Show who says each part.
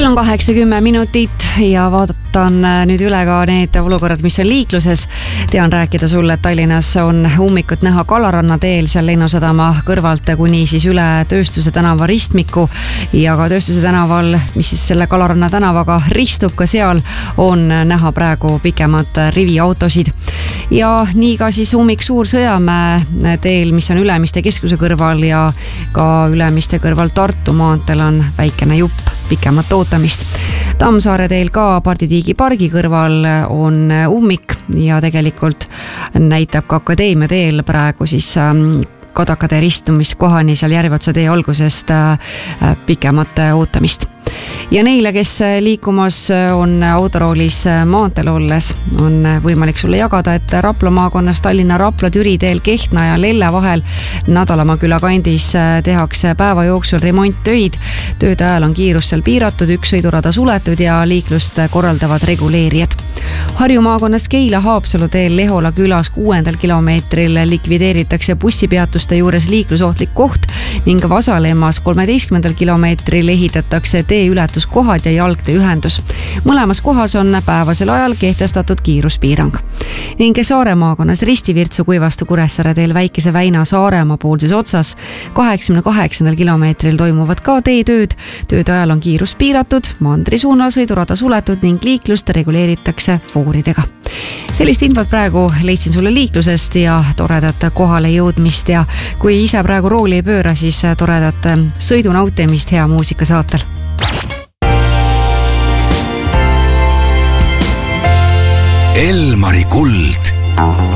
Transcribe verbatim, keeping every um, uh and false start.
Speaker 1: on kaheksakümmend minutit ja vaatan nüüd üle ka need olukorrad, mis on liikluses. Tean rääkida sulle, et Tallinnas on ummikut näha Kalaranna teel seal Lennusadama kõrvalt kuni siis üle Tööstuse tänava ristmiku ja ka Tööstuse tänaval, mis siis selle Kalaranna tänavaga ristub, ka seal on näha praegu pikemad riviautosid. Ja nii ka siis ummik Suur-Sõjamäe teel, mis on Ülemiste keskuse kõrval ja ka Ülemiste kõrval Tartu maanteel on väikene jupp pikemat ootamist. Tammsaare teel ka Parditiigi pargi kõrval on ummik ja tegelikult näitab ka Akadeemia teel praegu siis Kadakatee ristumiskohani seal Järveotsa tee algusest pikemat ootamist. Ja neile, kes liikumas on autoroolis maanteel olles, on võimalik sulle jagada, et Rapla maakonnas Tallinna Rapla Türi teel Kehtna ja Lelle vahel Nadalamaa küla kandis tehakse päeva jooksul remonttöid. Tööde ajal on kiirus seal piiratud, üks sõidurada suletud ja liiklust korraldavad reguleerijad. Harju maakonnas Keila Haapsalu teel Lehola külas kuuendal kilomeetril likvideeritakse bussipeatuste juures liiklusohtlik koht ning Vasalemmas kolmeteistkümnendal kilomeetril ehitatakse tee ületuskohad ja jalgtee ühendus. Mõlemas kohas on päevasel ajal kehtestatud kiiruspiirang. Ning Saare maakonnas Ristivirtsu Kuivastu Kuressaare teel Väikese Väina Saaremaa poolses otsas kaheksakümne kaheksandal kilomeetril toimuvad ka teetööd. Tööde ajal on kiirus piiratud, mandri suunal sõidurada suletud ning liiklust reguleeritakse fooridega. Sellist infot praegu leidsin sulle liiklusest ja toredat kohale jõudmist ja kui ise praegu rooli ei pööra, siis toredat sõidunautimist hea muusika saatel.
Speaker 2: Elmari kuld.